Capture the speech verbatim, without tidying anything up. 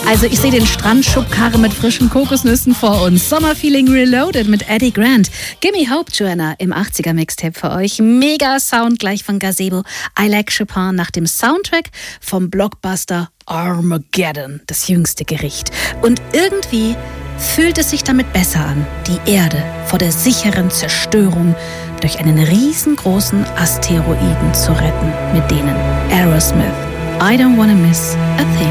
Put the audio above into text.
Also ich sehe den Strandschubkarre mit frischen Kokosnüssen vor uns. Sommerfeeling Reloaded mit Eddie Grant. Gimme Hope, Joanna, im achtziger-Mixtape für euch. Mega Sound gleich von Gazebo. I Like Chopin nach dem Soundtrack vom Blockbuster Armageddon, das jüngste Gericht. Und irgendwie fühlt es sich damit besser an, die Erde vor der sicheren Zerstörung durch einen riesengroßen Asteroiden zu retten, mit denen Aerosmith I Don't Wanna Miss a Thing.